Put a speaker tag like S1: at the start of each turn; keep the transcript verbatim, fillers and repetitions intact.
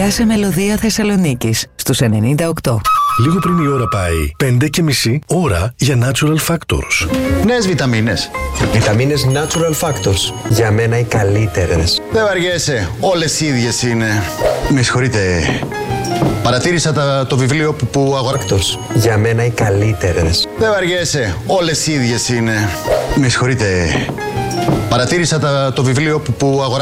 S1: Πιάσε μελωδία Θεσσαλονίκης στους ενενήντα οκτώ.
S2: Λίγο πριν η ώρα πάει πέντε και μισή ώρα για Natural Factors.
S3: Νέες βιταμίνες.
S4: Βιταμίνες Natural Factors. Για μένα οι καλύτερες.
S3: Δεν βαριέσαι. Όλες οι ίδιες είναι. Με συγχωρείτε. Παρατήρησα τα, το βιβλίο που, που αγοράξατε.
S4: Για μένα οι καλύτερες.
S3: Δεν βαριέσαι. Όλες οι ίδιες είναι. Με συγχωρείτε. Παρατήρησα τα, το βιβλίο που, που αγοράξατε.